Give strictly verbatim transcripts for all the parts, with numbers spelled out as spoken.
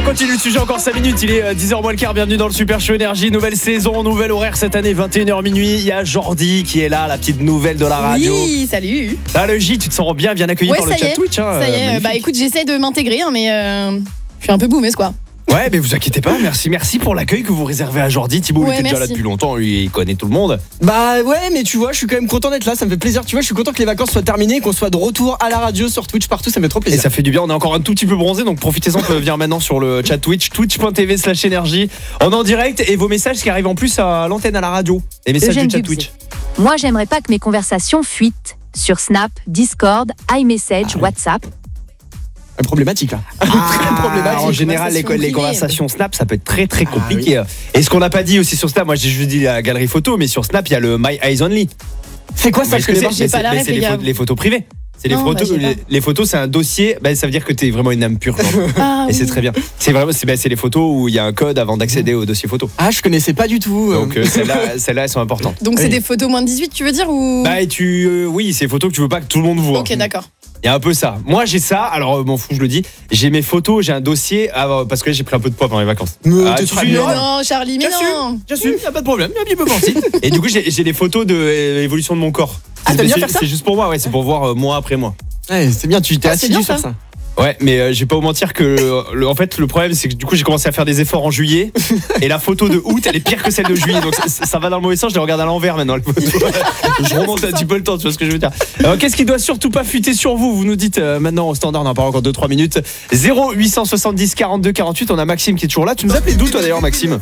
continue le sujet encore cinq minutes, il est dix heures moins le quart, bienvenue dans le Super Show Énergie, nouvelle saison, nouvel horaire cette année, vingt et une heures minuit, il y a Jordi qui est là, la petite nouvelle de la radio. Oui, salut. Là le J, tu te sens bien, bien accueilli ouais, par le chat est. Twitch hein, ça y est, euh, bah écoute, j'essaie de m'intégrer hein, mais euh, je suis un peu boumeuse quoi. Ouais, mais vous inquiétez pas, merci, merci pour l'accueil que vous réservez à Jordi. Thibaut, ouais, il était merci. déjà là depuis longtemps, lui, il connaît tout le monde. Bah ouais, mais tu vois, je suis quand même content d'être là, ça me fait plaisir. Tu vois, je suis content que les vacances soient terminées, qu'on soit de retour à la radio, sur Twitch, partout, ça me fait trop plaisir. Et ça fait du bien, on est encore un tout petit peu bronzé, donc profitez-en de venir maintenant sur le chat Twitch, twitch.tv slash énergie. On est en direct et vos messages qui arrivent en plus à l'antenne à la radio. Les messages Eugène du chat Dubsé. Twitch. Moi, j'aimerais pas que mes conversations fuitent sur Snap, Discord, iMessage, Ah oui. WhatsApp. Problématique là. Ah, Très problématique. en général, les, conversations les privées. conversations Snap, ça peut être très très Ah, compliqué. Et ce qu'on n'a pas dit aussi sur Snap, moi j'ai juste dit la galerie photo, mais sur Snap, il y a le My Eyes Only. C'est quoi ça, Mais je connais c'est- pas. J'ai mais pas c'est- la mais ref, c'est les les, gars. photos, les photos privées. C'est les Non, photos, bah, j'ai les, pas. les photos, c'est un dossier. Bah, ça veut dire que t'es vraiment une âme pure. genre. Ah, Et c'est oui. très bien. C'est vraiment, c'est, bah, c'est les photos où il y a un code avant d'accéder au dossier photo. Ah, je connaissais pas du tout. euh. Donc euh, celles-là, celles-là, elles sont importantes. Donc c'est Oui. des photos moins de dix-huit, tu veux dire ou Bah et tu, euh, oui, c'est des photos que tu veux pas que tout le monde voit. Ok, d'accord. Il y a un peu ça. Moi j'ai ça. Alors euh, m'en fous, je le dis. J'ai mes photos, j'ai un dossier ah, parce que là, j'ai pris un peu de poids pendant les vacances. Mais Ah, t'es tu très suis- Mais bien. non, Charlie, mais J'assume. non. J'assume, y a pas de problème, y a bien peu pensé. Et du coup, j'ai, j'ai des photos de euh, l'évolution de mon corps. Ah, C'est- t'aimes bien c'est, faire ça c'est juste pour moi, ouais, c'est pour voir euh, mois après mois. Ouais, c'est bien, tu t'es Ah, c'est assidu bien, sur ça. ça. Ouais, mais euh, je vais pas vous mentir que euh, le, en fait le problème c'est que du coup j'ai commencé à faire des efforts en juillet et la photo de août elle est pire que celle de juillet donc ça, ça va dans le mauvais sens, je les regarde à l'envers maintenant les photos. Je remonte un petit peu le temps, tu vois ce que je veux dire. Alors qu'est-ce qui doit surtout pas fuiter sur vous? Vous nous dites euh, maintenant au standard, on en parle encore deux trois minutes. zéro huit cent soixante-dix quarante-deux quarante-huit, on a Maxime qui est toujours là. Tu nous appelles d'où toi d'ailleurs Maxime?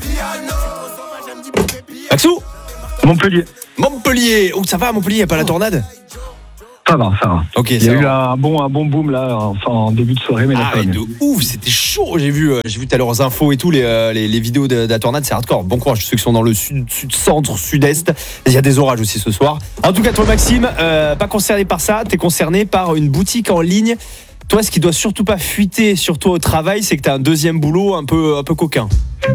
Maxou? Montpellier. Montpellier. Oh ça va Montpellier, y a pas la tornade? Ça va, ça va. Ok, Il y ça a eu va. un bon, un bon boom là, enfin en début de soirée, mais là, Ah ça va mais de mieux. ouf, c'était chaud. J'ai vu, euh, j'ai vu tout à l'heure aux infos et tout les, euh, les, les vidéos de, de la tornade, c'est hardcore. Bon courage ceux qui sont dans le sud, sud centre, sud-est. Il y a des orages aussi ce soir. En tout cas, toi Maxime, euh, pas concerné par ça. T'es concerné par une boutique en ligne. Toi, ce qui doit surtout pas fuiter, surtout au travail, c'est que t'as un deuxième boulot un peu, un peu coquin.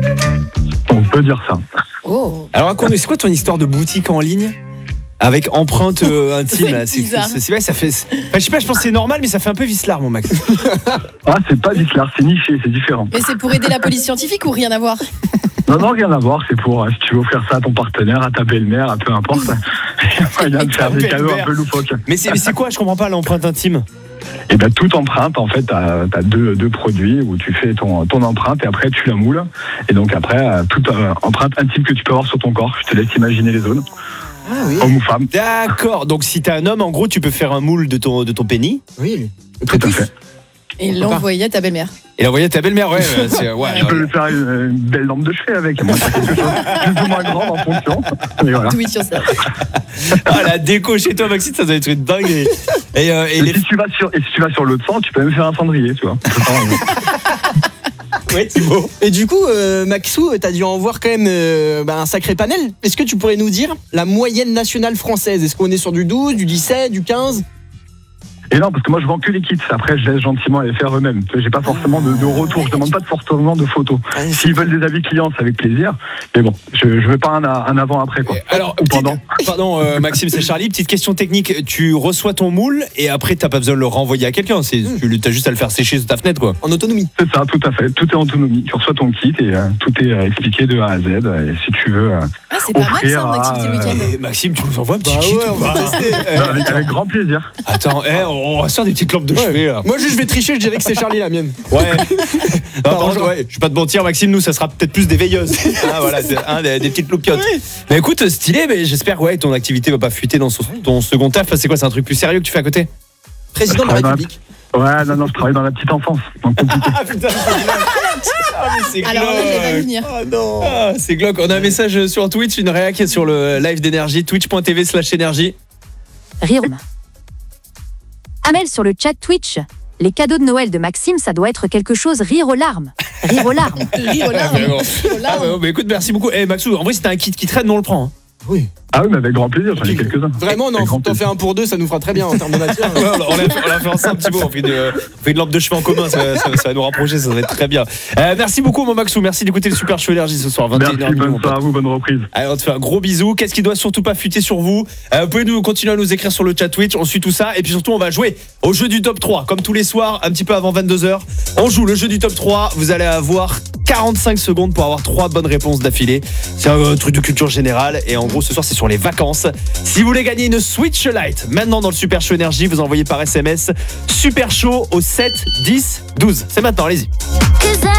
On peut dire ça. Oh. Alors, raconte, c'est quoi ton histoire de boutique en ligne? Avec empreinte euh, intime, C'est là. c'est, bizarre. c'est, c'est vrai, ça fait. c'est- Enfin, je sais pas, je pense que c'est normal, mais ça fait un peu vicelard, mon Max. Ah, c'est pas d'Islar, c'est niché, c'est différent. Mais c'est pour aider la police scientifique ou rien à voir? Non, non, rien à voir, c'est pour, euh, si tu veux offrir ça à ton partenaire, à ta belle-mère, à peu importe. Il y a moyen de faire des cadeaux un peu loufoques. Mais c'est, mais c'est quoi? Je comprends pas l'empreinte intime. Et ben toute empreinte, en fait, t'as as deux, deux produits où tu fais ton, ton empreinte et après tu la moules. Et donc après, euh, toute euh, empreinte intime que tu peux avoir sur ton corps, je te laisse imaginer les zones, Ah oui. homme ou femme. D'accord, donc si t'es un homme, en gros, tu peux faire un moule de ton, de ton pénis Oui. Tout à fait. Et l'envoyer à ta belle-mère. et l'envoyer à ta belle-mère. Ouais, euh, c'est, ouais, Tu peux faire une, une belle lampe de chevet avec. Moi, c'est quelque chose de plus ou moins grand en fonction. Et voilà. Do it yourself. Ah, la déco chez toi, Maxime, ça doit être une dingue. Et, et, euh, et Et, les. si tu vas sur, et si tu vas sur l'autre sens, tu peux même faire un cendrier, tu vois. Ouais, Thibaut. Et du coup, euh, Maxou, t'as dû en voir quand même euh, bah, un sacré panel. Est-ce que tu pourrais nous dire la moyenne nationale française? Est-ce qu'on est sur du douze, du dix-sept, du quinze? Et non, parce que moi je vends que les kits. Après, je laisse gentiment les faire eux-mêmes. Tu vois, j'ai pas forcément de, de retour. Je demande pas de forcément de photos. S'ils veulent des avis clients, c'est avec plaisir. Mais bon, je, je veux pas un, un avant-après, quoi. Alors, Ou petite- pendant. pardon, euh, Maxime, c'est Charlie. Petite question technique. Tu reçois ton moule et après, t'as pas besoin de le renvoyer à quelqu'un. C'est, tu as juste à le faire sécher sous ta fenêtre, quoi. En autonomie. C'est ça, tout à fait. Tout est en autonomie. Tu reçois ton kit et euh, tout est euh, expliqué de A à Z. Et si tu veux, euh, Ah, c'est pas mal Offrir ça, une activité à, week-end. Et Maxime, tu nous envoies un petit Bah kit ouais, ou on va pas tester. avec, avec grand plaisir. Attends, eh, on va se faire des petites lampes de Ouais. chevet, là. Moi, juste, je vais tricher, je dirais que c'est Charlie la mienne. Ouais. Non, par contre, ouais, je vais pas te mentir, Maxime, nous, ça sera peut-être plus des veilleuses. Ah, voilà, c'est, hein, des, des petites loupiottes. Mais écoute, stylé, mais j'espère ouais, ton activité va pas fuiter dans son- ton second taf. C'est quoi, c'est un truc plus sérieux que tu fais à côté? Président de la Ouais, bah, République. Ouais, non, non, je travaille dans la petite enfance. Donc, compliqué. Ah putain, c'est glauque. Ah, mais c'est Alors là, je l'ai pas vu venir. Ah non. Ah, c'est glauque. On a un message sur Twitch, une réac sur le live d'énergie, twitch.tv slash énergie. Rire. Amel sur le chat Twitch. Les cadeaux de Noël de Maxime, ça doit être quelque chose rire aux larmes. Rire aux larmes. Rire aux larmes. Ah, vraiment. Rire aux Ah, larmes. bah, bah, écoute, merci beaucoup. Eh Maxou, en vrai, si t'as un kit qui traîne, nous on le prend. hein. Oui. Ah oui, mais avec grand plaisir, j'en ai quelques-uns. Vraiment, non, Avec grand t'en fais plaisir. un pour deux, ça nous fera très bien en termes de matière. Ouais, on, l'a, on l'a fait ensemble un petit peu, on fait, une, on fait une lampe de chevet en commun, ça, ça- ça va nous rapprocher, ça va être très bien. Euh, merci beaucoup mon Maxou, merci d'écouter le Super Show Énergie ce soir, vingt et une heures. Merci, bonne soirée à vous, bonne reprise. Allez, on te fait un gros bisou. Qu'est-ce qui doit surtout pas fuiter sur vous? Euh, Vous pouvez nous continuer à nous écrire sur le chat Twitch, on suit tout ça. Et puis surtout, on va jouer au jeu du top trois. Comme tous les soirs, un petit peu avant vingt-deux heures. On joue le jeu du top trois. Vous allez avoir quarante-cinq secondes pour avoir trois bonnes réponses d'affilée. C'est un euh, truc de culture générale. Et en gros, ce soir, c'est sur les vacances. Si vous voulez gagner une Switch Lite, maintenant dans le Super Show Énergie, vous envoyez par S M S Super Show au sept dix douze. C'est maintenant, allez-y.